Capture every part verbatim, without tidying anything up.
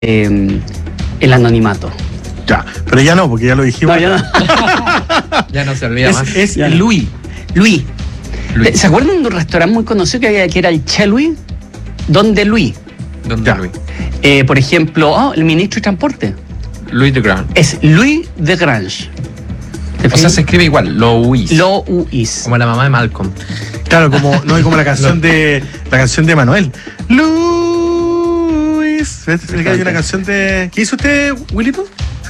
eh, el anonimato. Ya, pero ya no, porque ya lo dijimos. No, ya no. Ya no se olvida es, más. es Ya no. Louis. Luis. Luis. ¿Se acuerdan de un restaurante muy conocido que había que era el Che Louis? Donde Luis. ¿Dónde Ya. Luis? Eh, por ejemplo, oh, el ministro de Transporte. Luis de Grand. Es Louis de Grange. O sea, se escribe igual, Louis. Louis. Como la mamá de Malcolm. Claro, como, no, y como la canción de la canción de Manuel. Luis. ¿Ves? Que hay una canción de. ¿Qué hizo usted, Willito?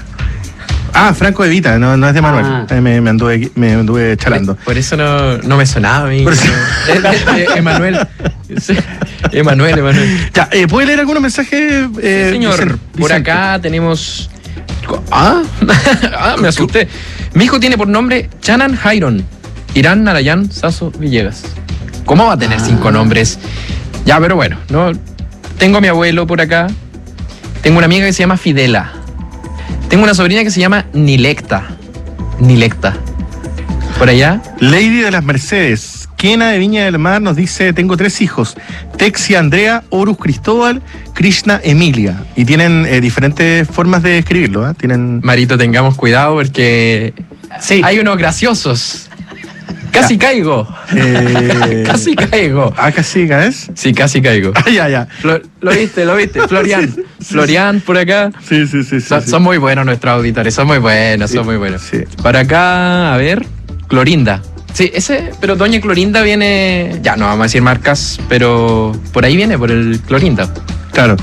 Ah, Franco Evita, no, no es de Manuel. Ah. Eh, Me, me anduve, me anduve charlando. Por eso no, no me sonaba a mí. Por eso- Eh, eh, eh, Emanuel. Sí. Emanuel, Emanuel. Ya, eh, ¿puede leer algunos mensajes? Eh, Sí, señor, Vicen- por Vicente? acá tenemos. Ah, ah, me asusté. Mi hijo tiene por nombre Chanan Jairon, Irán Narayan Sasso Villegas. ¿Cómo va a tener Ah. cinco nombres? Ya, pero bueno, no. Tengo a mi abuelo por acá. Tengo una amiga que se llama Fidela. Tengo una sobrina que se llama Nilecta. Nilecta. Por allá. Lady de las Mercedes. Kena de Viña del Mar nos dice: tengo tres hijos, Texia Andrea, Horus Cristóbal, Krishna Emilia. Y tienen eh, diferentes formas de escribirlo, ¿eh? Tienen. Marito, tengamos cuidado porque Sí. hay unos graciosos. Casi caigo. Eh, Casi caigo. Ah, casi, ¿es? Sí, casi caigo. Ah, ya, ya. Flo- lo viste, lo viste. Florian. Florian por acá. Sí, sí, sí. sí, Son, sí. son muy buenos nuestros auditores, son muy buenos, Sí, son muy buenos. sí. Para acá, a ver, Clorinda. Sí, ese, pero Doña Clorinda viene, ya no vamos a decir marcas, pero por ahí viene, por el Clorinda. Claro.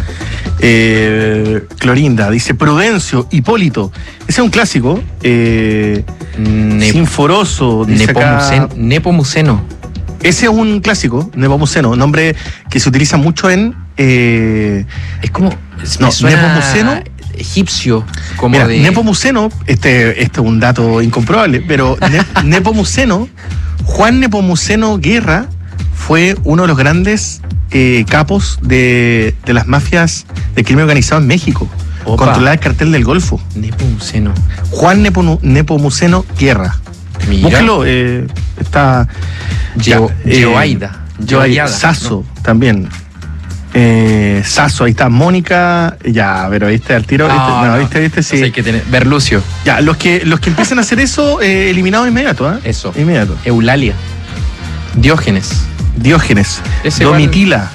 Eh, Clorinda dice: Prudencio, Hipólito. Ese es un clásico. Eh, Ne- Sinforoso, dice acá. Nepomuceno. Nepomuceno. Ese es un clásico, Nepomuceno, nombre que se utiliza mucho en. eh, Es como, No, me suena Nepomuceno. egipcio, como Mira, de... Nepomuceno, este, este es un dato incomprobable, pero Ne- Nepomuceno, Juan Nepomuceno Guerra, fue uno de los grandes eh, capos de, de las mafias de crimen organizado en México. Opa. Controlaba el cartel del Golfo. Nepomuceno. Juan Nepo- Nepomuceno Guerra. Mira. Búsquelo, eh, está. Geo- ya, eh, Geoaida. Geoaida. Sasso también. Eh, Sasso, ahí está. Mónica, ya, pero viste al tiro. ¿viste? No, No, no. viste, viste, sí. Entonces hay que tener... Berlucio. Ya, los que, los que empiezan a hacer eso, eh, eliminados inmediato, ¿eh? Eso. Inmediato. Eulalia. Diógenes. Diógenes. Ese Domitila.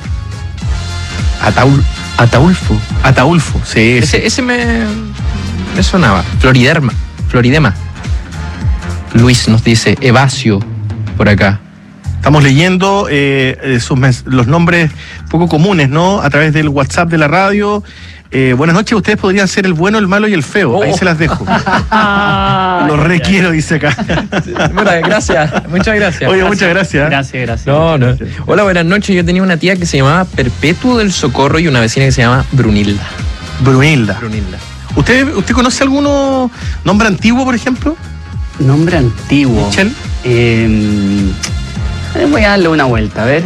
Ataul, Ataulfo. Ataulfo. Sí, sí. Ese, ese me, me sonaba. Floriderma. Floridema. Luis nos dice Evasio por acá. Estamos leyendo eh, eh, sus mens- los nombres poco comunes, ¿no? A través del WhatsApp de la radio. Eh, buenas noches, ustedes podrían ser el bueno, el malo y el feo. Ahí Oh. se las dejo. Lo requiero, dice acá. Bueno, gracias. Muchas gracias. Oye, muchas gracias. Gracias, gracias. No, no. Hola, buenas noches. Yo tenía una tía que se llamaba Perpetuo del Socorro y una vecina que se llama Brunilda. Brunilda. Brunilda. ¿Usted, ¿Usted conoce alguno nombre antiguo, por ejemplo? Nombre antiguo. Michelle. Eh, voy a darle una vuelta, a ver.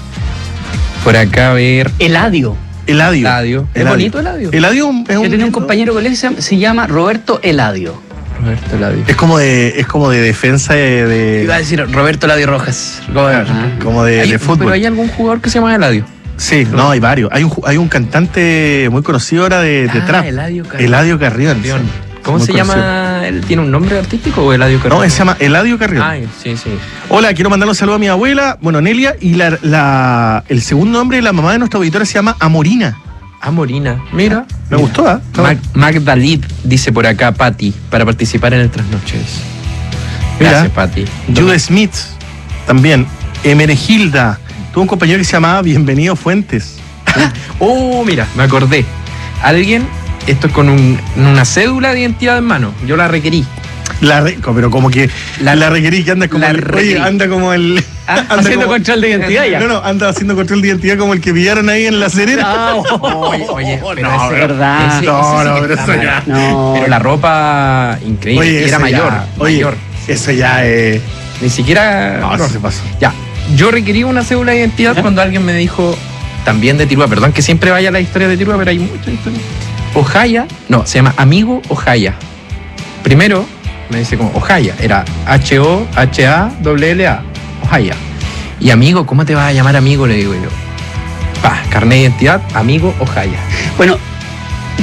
Por acá, a ver. Eladio. Eladio. Eladio. ¿Es bonito Eladio? Eladio es un. Yo tenía un compañero de colegio que se llama- se llama Roberto Eladio. Roberto Eladio. Es como de, es como de defensa de, de- Iba a decir Roberto Eladio Rojas. Ajá. como de, Hay- de fútbol. Pero hay algún jugador que se llama Eladio. Sí, no, hay varios. Hay un, ju- hay un cantante muy conocido ahora de, de Ah, trap. Eladio Carrión. Eladio Carrión. Carrión. sí. ¿Cómo Muy se conocido. llama? ¿Él tiene un nombre artístico o Eladio Carrión? No, él se llama Eladio Carrión. Ay, sí, sí. Hola, quiero mandar un saludo a mi abuela, bueno, Nelia, y la, la- el segundo nombre de la mamá de nuestra auditora se llama Amorina. Amorina. Mira. Me gustó, ¿ah? ¿eh? Mag- Magdalid dice por acá, Patti, para participar en el Trasnoches. Mira. Gracias, Patti. Jude Smith, también. Emeregilda. Tuvo un compañero que se llamaba Bienvenido Fuentes. Oh, mira, me acordé. Alguien, esto es con un- una cédula de identidad en mano. Yo la requerí. La re- pero como que la, La- requerí que anda como la el, requerí. oye, anda como el Ah, anda Haciendo como- control de identidad ya. No, no, anda haciendo control de identidad como el que pillaron ahí en la Serena. Ah, oh, Oye, oye, pero no, ese- es verdad. ese- No, ese sí no, que pero está eso ya- mal. no. Pero la ropa increíble. Oye, y era ese mayor. ya- oye, mayor. eso ya es. Ni siquiera. No, no se pasó. Ya, yo requerí una cédula de identidad ¿Ya? cuando alguien me dijo, también de Tirúa, perdón que siempre vaya a la historia de Tirúa, pero hay muchas historias. Ojaya, no, se llama Amigo Ojaya. Primero me dice como Ojaya, era H O H A L L A, Ojaya. Y amigo, ¿cómo te vas a llamar amigo? Le digo yo. Pa, carnet de identidad, Amigo Ojaya. Bueno,